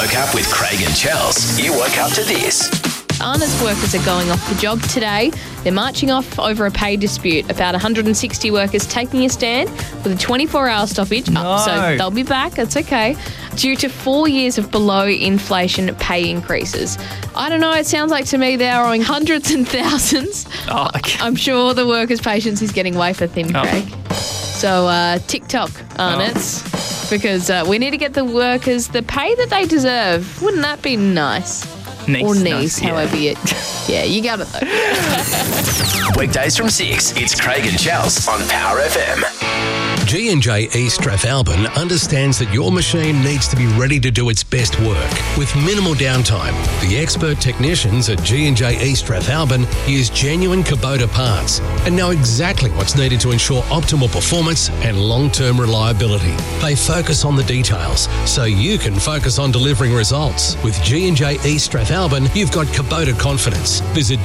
woke up with Craig and Chels. You woke up to this. ARNA's workers are going off the job today. They're marching off over a pay dispute. About 160 workers taking a stand with a 24-hour stoppage. So they'll be back. That's okay. Due to 4 years of below-inflation pay increases. I don't know. It sounds like to me they're owing hundreds and thousands. Oh, okay. I'm sure the workers' patience is getting wafer thin, Craig. So TikTok, ARNA's, because we need to get the workers the pay that they deserve. Wouldn't that be nice? Nice, however you... Yeah, you got it though. Weekdays from 6, it's Craig and Chels on Power FM. G&J East Strathalbyn understands that your machine needs to be ready to do its best work with minimal downtime. The expert technicians at G&J East Strathalbyn use genuine Kubota parts and know exactly what's needed to ensure optimal performance and long-term reliability. They focus on the details so you can focus on delivering results. With G&J East Strathalbyn, you've got Kubota confidence. Visit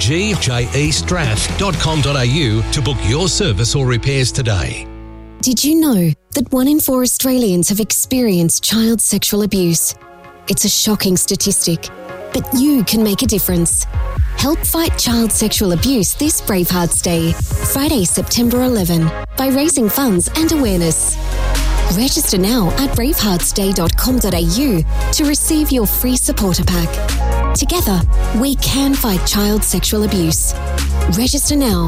gjestrath.com.au to book your service or repairs today. Did you know that 1 in 4 Australians have experienced child sexual abuse? It's a shocking statistic, but you can make a difference. Help fight child sexual abuse this Bravehearts Day, Friday, September 11, by raising funds and awareness. Register now at braveheartsday.com.au to receive your free supporter pack. Together, we can fight child sexual abuse. Register now,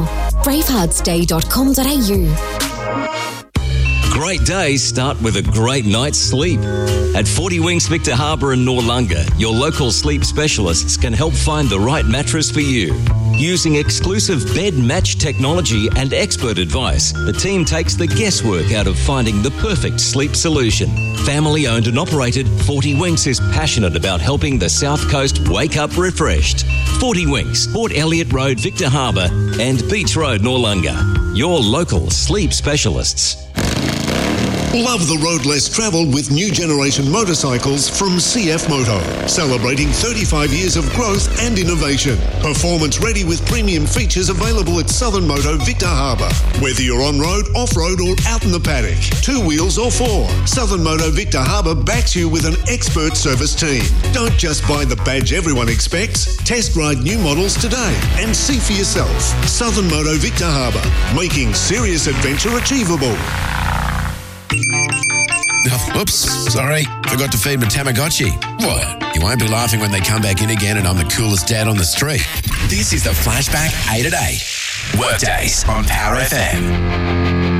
braveheartsday.com.au. Great days start with a great night's sleep. At 40 Winks Victor Harbour and Noarlunga, your local sleep specialists can help find the right mattress for you. Using exclusive bed match technology and expert advice, the team takes the guesswork out of finding the perfect sleep solution. Family owned and operated, 40 Winks is passionate about helping the South Coast wake up refreshed. 40 Winks, Port Elliot Road, Victor Harbour and Beach Road, Noarlunga. Your local sleep specialists. Love the road less travelled with new generation motorcycles from CF Moto. Celebrating 35 years of growth and innovation. Performance ready with premium features available at Southern Moto Victor Harbour. Whether you're on-road, off-road or out in the paddock, 2 wheels or 4, Southern Moto Victor Harbour backs you with an expert service team. Don't just buy the badge everyone expects. Test ride new models today and see for yourself. Southern Moto Victor Harbour, making serious adventure achievable. Oops, sorry. Forgot to feed my Tamagotchi. What? You won't be laughing when they come back in again and I'm the coolest dad on the street. This is the Flashback 8 at 8. Workdays on Power FM.